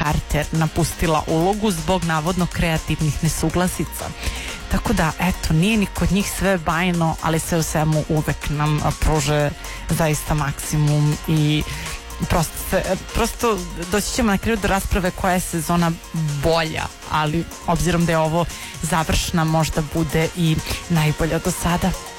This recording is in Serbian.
Carter napustila ulogu zbog navodno kreativnih nesuglasica. Tako da, eto, nije ni kod njih sve bajno, ali sve u svemu uvek nam pruže zaista maksimum i prosto doći ćemo na kraju do rasprave koja je sezona bolja, ali obzirom da je ovo završna, možda bude i najbolja do sada.